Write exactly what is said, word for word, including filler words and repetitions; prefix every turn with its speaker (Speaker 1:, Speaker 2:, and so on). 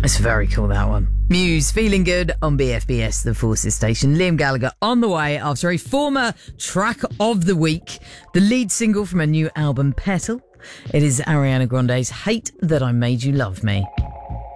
Speaker 1: It's very cool, that one. Muse, Feeling Good on B F B S, the Forces Station. Liam Gallagher on the way after a former track of the week, the lead single from a new album, Petal. It is Ariana Grande's Hate That I Made You Love Me.